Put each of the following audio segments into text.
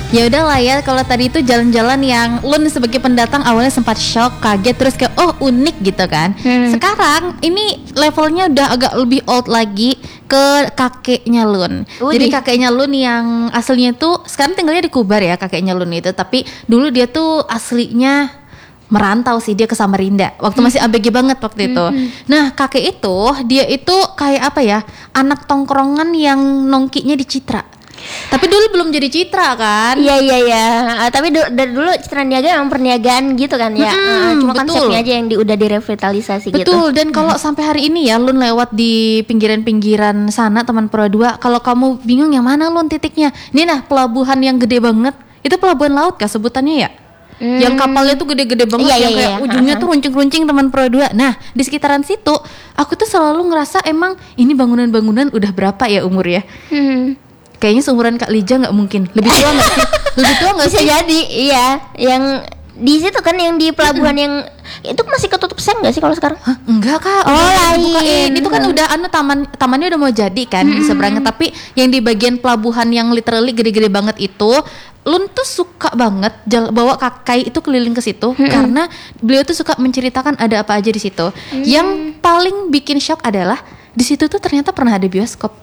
Ya udahlah ya, kalau tadi itu jalan-jalan yang Lun sebagai pendatang awalnya sempat shock, kaget, terus kayak oh unik gitu kan. Sekarang ini levelnya udah agak lebih old lagi ke kakeknya Lun. Jadi kakeknya Lun yang aslinya tuh sekarang tinggalnya di Kubar ya kakeknya Lun itu, tapi dulu dia tuh aslinya merantau sih, dia ke Samarinda waktu masih ABG banget waktu itu. Nah kakek itu dia itu kayak apa ya, anak tongkrongan yang nongkinya di Citra. Tapi dulu belum jadi Citra kan? Iya. Tapi dari dulu Citra Niaga memang perniagaan gitu kan ya. Cuma betul. konsepnya aja yang udah direvitalisasi gitu. Betul. Dan kalau sampai hari ini ya Lun lewat di pinggiran-pinggiran sana teman Pro 2, kalau kamu bingung yang mana Lun titiknya, ini nah pelabuhan yang gede banget, itu pelabuhan laut kah sebutannya ya? Yang kapalnya tuh gede-gede banget, yang kayak ujungnya tuh runcing-runcing teman Pro 2. Nah di sekitaran situ aku tuh selalu ngerasa emang ini bangunan-bangunan udah berapa ya umurnya? Kayaknya seumuran Kak Lija nggak mungkin. Lebih tua nggak sih? Lebih tua nggak sih? Bisa jadi, iya. Yang di situ kan yang di pelabuhan yang itu masih ketutup sen nggak sih kalau sekarang? Hah, enggak Kak. Lain. Itu kan udah tamannya udah mau jadi kan di seberangnya. Tapi yang di bagian pelabuhan yang literally gede-gede banget itu, Lun tuh suka banget bawa Kakai itu keliling ke situ karena beliau tuh suka menceritakan ada apa aja di situ. Yang paling bikin shock adalah di situ tuh ternyata pernah ada bioskop.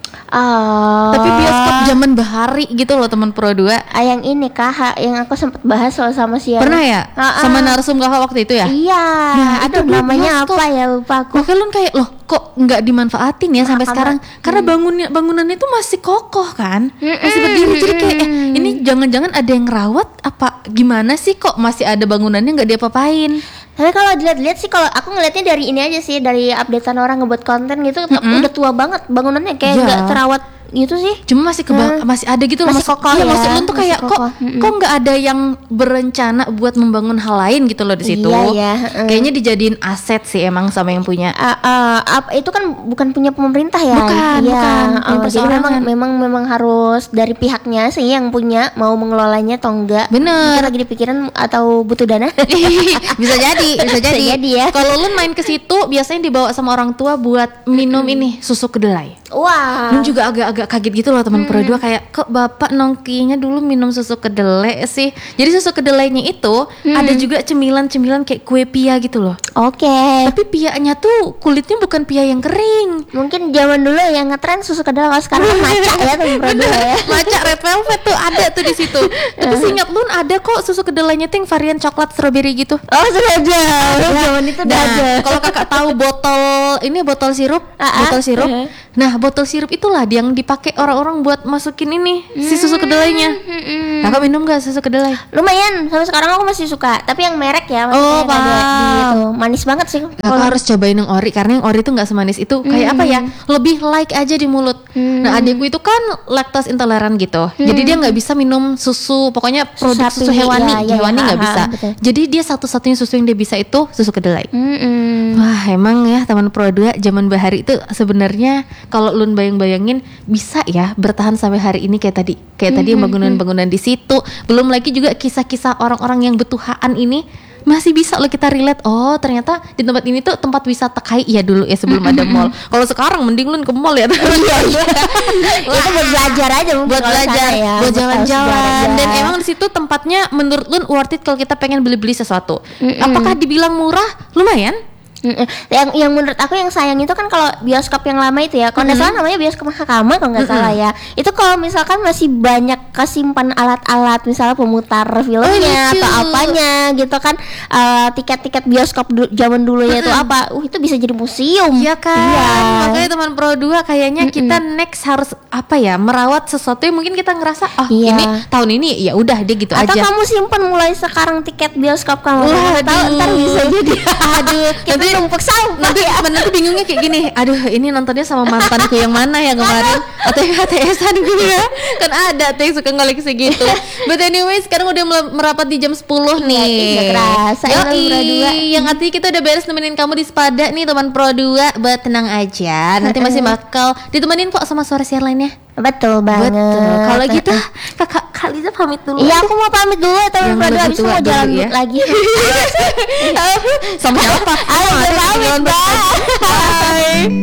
Tapi bioskop zaman bahari gitu loh teman Pro 2. Yang ini Kak, yang aku sempat bahas soal sama siapa? Pernah ya? Sama narsum Kakak waktu itu ya? Iya. Nah, aduh namanya apa ya, lupa aku. Makanya Lun kayak loh kok nggak dimanfaatin ya sampai sekarang? Karena bangunannya itu masih kokoh kan, masih berdiri. Jadi kayak ini jangan-jangan ada yang ngerawat apa gimana sih kok masih ada bangunannya nggak diapa-apain? Tapi kalau dilihat-lihat sih, kalau aku ngelihatnya dari ini aja sih, dari updatean orang ngebuat konten gitu, udah tua banget bangunannya, kayak nggak terawat gitu sih. Cuma masih masih ada gitu loh, masih kokoh ya. Maksud Lun tuh kayak kok nggak ada yang berencana buat membangun hal lain gitu loh di situ. Iya. Kayaknya dijadiin aset sih emang sama yang punya. Itu kan bukan punya pemerintah ya. Bukan. Jadi memang harus dari pihaknya sih yang punya mau mengelolanya atau enggak. Bener. Mungkin lagi dipikirin atau butuh dana. Bisa jadi ya. Kalau Lun main ke situ biasanya dibawa sama orang tua buat minum ini susu kedelai. Wah. Lun juga agak kaget gitu loh teman Pro 2, kayak kok bapak nongkinya dulu minum susu kedelai sih. Jadi susu kedelainya itu ada juga cemilan-cemilan kayak kue pia gitu loh. Oke. Tapi pianya tuh kulitnya bukan pia yang kering. Mungkin zaman dulu yang ngetren susu kedelai, kalau sekarang maca ya teman Pro 2 ya. Maca red velvet tuh ada tuh di situ. Tapi seingat Lun ada kok susu kedelainya tuh yang varian coklat strawberry gitu. Oh sengaja. Zaman itu udah ada. Kalau kakak tahu botol sirup, Nah botol sirup itulah yang dipakai orang-orang buat masukin ini si susu kedelainya. Kakak minum gak susu kedelai? Lumayan, sampai sekarang aku masih suka. Tapi yang merek ya, Oh gitu. Manis banget sih. Kakak harus cobain yang ori, karena yang ori tuh gak semanis itu. Kayak apa ya, lebih like aja di mulut. Nah adikku itu kan lactose intoleran gitu. Jadi dia gak bisa minum susu, pokoknya produk susu hewani. Hewani gak bisa. Betul. Jadi dia satu-satunya susu yang dia bisa itu susu kedelai. Wah emang ya teman Pro 2 zaman bahari itu sebenarnya kalau Lun bayang-bayangin bisa ya bertahan sampai hari ini kayak tadi yang bangunan-bangunan di situ. Belum lagi juga kisah-kisah orang-orang yang betuhaan ini masih bisa loh kita relate. Oh ternyata di tempat ini tuh tempat wisata kai ya dulu ya sebelum ada mall. Kalau sekarang mending Lun ke mall ya. Itu buat belajar aja, buat jalan-jalan. Dan emang di situ tempatnya menurut Lun worth it kalau kita pengen beli-beli sesuatu. Apakah dibilang murah? Lumayan. Yang menurut aku yang sayang itu kan kalau bioskop yang lama itu ya, kalau nggak salah namanya bioskop Mahakama kalau nggak salah ya, itu kalau misalkan masih banyak kesimpan alat-alat misalnya pemutar filmnya atau apanya gitu kan, tiket-tiket bioskop zaman dulunya itu apa, itu bisa jadi museum. Iya kan, makanya teman Pro 2 kayaknya kita next harus apa ya, merawat sesuatu yang mungkin kita ngerasa ini tahun ini ya udah dia gitu atau aja. Atau kamu simpan mulai sekarang tiket bioskop kamu, tahu ntar bisa jadi kita numpuk nanti tuh bingungnya kayak gini, aduh ini nontonnya sama mantanku yang mana ya kemarin atau yang HTS-an gitu ya, kan ada tuh yang suka ngoleksi gitu. But anyway sekarang udah merapat di jam 10 nih. Yang artinya kita udah beres nemenin kamu di Sepada nih teman Pro 2. But tenang aja, nanti masih bakal ditemenin kok sama suara siar lainnya. Betul banget. Kalau gitu kakak Kaliza pamit dulu. Iya aku mau pamit dulu ya teman Pro 2, habis mau jalan lagi. Sama siapa? Ayo pamit. Bye.